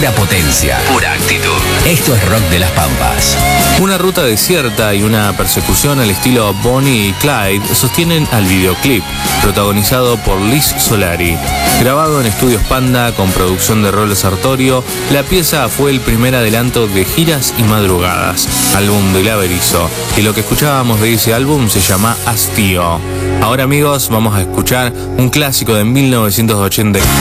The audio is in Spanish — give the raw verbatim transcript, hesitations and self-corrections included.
pura potencia, pura actitud. Esto es Rock de las Pampas. Una ruta desierta y una persecución al estilo Bonnie y Clyde sostienen al videoclip, protagonizado por Liz Solari. Grabado en Estudios Panda con producción de Roles Sartorio, la pieza fue el primer adelanto de Giras y Madrugadas, álbum de Laberizo, y lo que escuchábamos de ese álbum se llama Hastío. Ahora, amigos, vamos a escuchar un clásico de mil novecientos ochenta y cuatro.